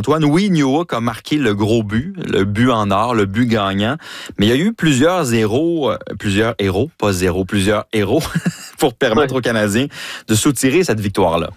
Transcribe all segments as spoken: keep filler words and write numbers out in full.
Antoine, oui, Newhook a marqué le gros but, le but en or, le but gagnant, mais il y a eu plusieurs héros, plusieurs héros, pas zéro, plusieurs héros pour permettre ouais. aux Canadiens de soutirer cette victoire-là.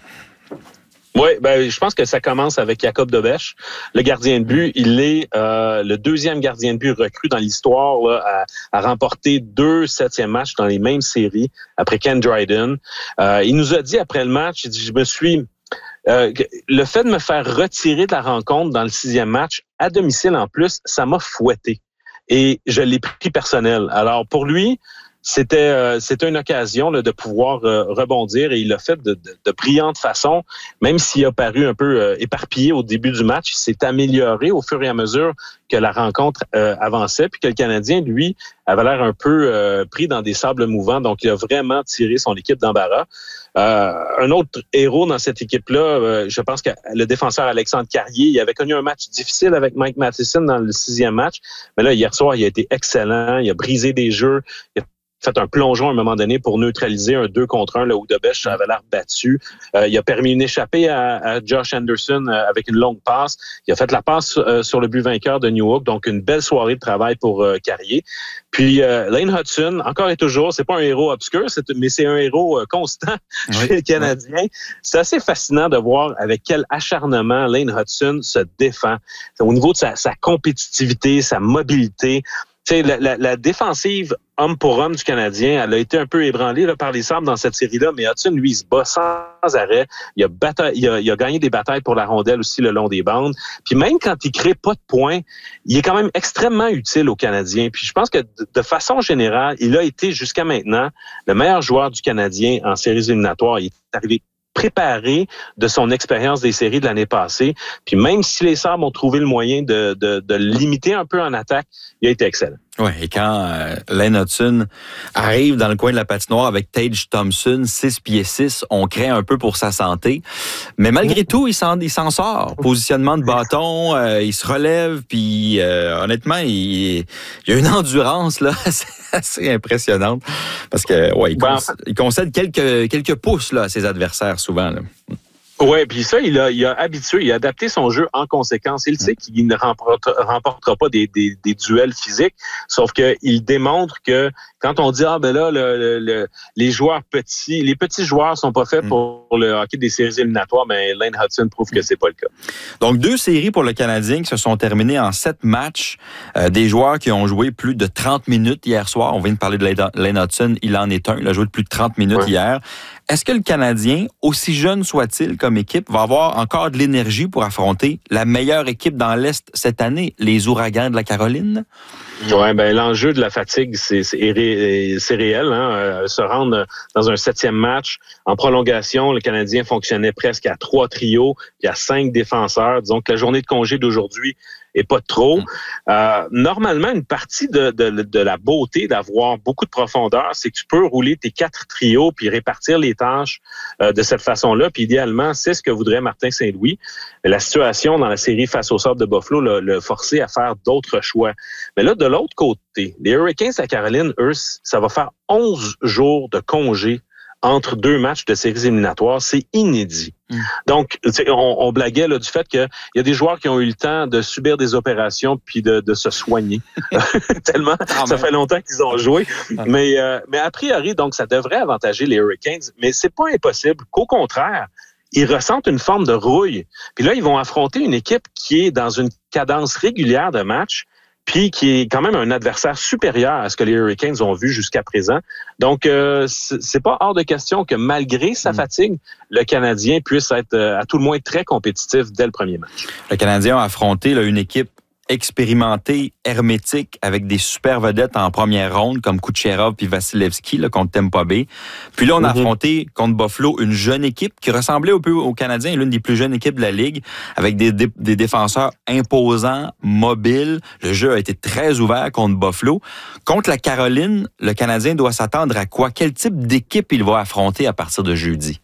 Oui, ben je pense que ça commence avec Jacob Dobeš, le gardien de but. Il est euh, le deuxième gardien de but recru dans l'histoire là, à, à remporter deux septièmes matchs dans les mêmes séries après Ken Dryden. Euh, il nous a dit après le match, il dit, je me suis... Euh, le fait de me faire retirer de la rencontre dans le sixième match, à domicile en plus, ça m'a fouetté. Et je l'ai pris personnel. Alors pour lui... C'était euh, c'était une occasion là, de pouvoir euh, rebondir et il l'a fait de, de, de brillante façon. Même s'il a paru un peu euh, éparpillé au début du match, il s'est amélioré au fur et à mesure que la rencontre euh, avançait puis que le Canadien, lui, avait l'air un peu euh, pris dans des sables mouvants. Donc, il a vraiment tiré son équipe d'embarras. Euh, un autre héros dans cette équipe-là, euh, je pense que le défenseur Alexandre Carrier, il avait connu un match difficile avec Mike Matheson dans le sixième match. Mais là, hier soir, il a été excellent. Il a brisé des jeux. Il a fait un plongeon à un moment donné pour neutraliser un deux contre un là où Dobeš avait l'air battu. Euh, il a permis une échappée à, à Josh Anderson euh, avec une longue passe. Il a fait la passe euh, sur le but vainqueur de Newhook. Donc, une belle soirée de travail pour euh, Carrier. Puis, euh, Lane Hutson, encore et toujours, c'est pas un héros obscur, c'est, mais c'est un héros euh, constant oui, chez les Canadiens. Oui. C'est assez fascinant de voir avec quel acharnement Lane Hutson se défend. Au niveau de sa, sa compétitivité, sa mobilité. Tu sais, la, la, la défensive homme pour homme du Canadien, elle a été un peu ébranlée là, par les Sabres dans cette série-là, mais Hudson, lui, il se bat sans arrêt. Il a, bataille, il, a, il a gagné des batailles pour la rondelle aussi le long des bandes. Puis même quand il crée pas de points, il est quand même extrêmement utile aux Canadiens. Puis je pense que de, de façon générale, il a été jusqu'à maintenant le meilleur joueur du Canadien en séries éliminatoires. Il est arrivé préparé de son expérience des séries de l'année passée. Puis même si les Sabres ont trouvé le moyen de, de, de le limiter un peu en attaque, il a été excellent. Oui, et quand euh, Lane Hutson arrive dans le coin de la patinoire avec Tage Thompson, six pieds six, on craint un peu pour sa santé. Mais malgré tout, il s'en, il s'en sort. Positionnement de bâton, euh, il se relève, puis euh, honnêtement, il, il y a une endurance là assez, assez impressionnante. Parce que ouais, il, ben, concède, il concède quelques, quelques pouces là, à ses adversaires souvent. Là. Oui, puis ça, il a, il a habitué, il a adapté son jeu en conséquence. Il sait qu'il ne remportera, remportera pas des, des, des duels physiques, sauf qu'il démontre que quand on dit, ah ben là, le, le, le, les joueurs petits, les petits joueurs sont pas faits pour le hockey des séries éliminatoires, mais Lane Hutson prouve que c'est pas le cas. Donc, deux séries pour le Canadien qui se sont terminées en sept matchs. Euh, des joueurs qui ont joué plus de trente minutes hier soir. On vient de parler de Lane Hutson, il en est un. Il a joué de plus de trente minutes ouais. hier. Est-ce que le Canadien, aussi jeune soit-il comme équipe, va avoir encore de l'énergie pour affronter la meilleure équipe dans l'Est cette année, les Ouragans de la Caroline? Oui, ben l'enjeu de la fatigue, c'est, c'est, ré, c'est réel. Hein? Euh, se rendre dans un septième match en prolongation, le Canadien fonctionnait presque à trois trios, puis à cinq défenseurs. Disons que la journée de congé d'aujourd'hui et pas trop. Euh, normalement, une partie de, de, de la beauté d'avoir beaucoup de profondeur, c'est que tu peux rouler tes quatre trios puis répartir les tâches euh, de cette façon-là. Puis idéalement, c'est ce que voudrait Martin Saint-Louis. La situation dans la série face aux Sabres de Buffalo l'a, l'a forcé à faire d'autres choix. Mais là, de l'autre côté, les Hurricanes à Caroline, eux, ça va faire onze jours de congé entre deux matchs de séries éliminatoires. C'est inédit. Mm. Donc, on, on blaguait là, du fait qu'il y a des joueurs qui ont eu le temps de subir des opérations puis de, de se soigner. Tellement, ah, ça fait longtemps qu'ils ont joué. Ah. Mais, euh, mais a priori, donc, ça devrait avantager les Hurricanes. Mais c'est pas impossible qu'au contraire, ils ressentent une forme de rouille. Puis là, ils vont affronter une équipe qui est dans une cadence régulière de match, puis qui est quand même un adversaire supérieur à ce que les Hurricanes ont vu jusqu'à présent. Donc, euh, c'est pas hors de question que malgré sa fatigue, le Canadien puisse être euh, à tout le moins très compétitif dès le premier match. Le Canadien a affronté là, une équipe expérimentée, hermétique, avec des super vedettes en première ronde, comme Kucherov puis Vasilevski là, contre Tampa Bay. Puis là, on a mm-hmm. affronté contre Buffalo une jeune équipe qui ressemblait un peu aux Canadiens, l'une des plus jeunes équipes de la Ligue, avec des, des, des défenseurs imposants, mobiles. Le jeu a été très ouvert contre Buffalo. Contre la Caroline, le Canadien doit s'attendre à quoi? Quel type d'équipe il va affronter à partir de jeudi?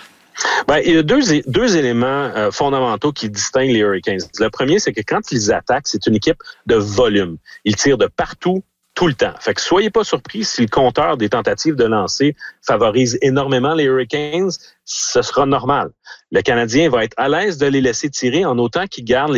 Ben, il y a deux, deux éléments euh, fondamentaux qui distinguent les Hurricanes. Le premier, c'est que quand ils attaquent, c'est une équipe de volume. Ils tirent de partout, tout le temps. Fait que soyez pas surpris si le compteur des tentatives de lancer favorise énormément les Hurricanes, ce sera normal. Le Canadien va être à l'aise de les laisser tirer en autant qu'ils gardent les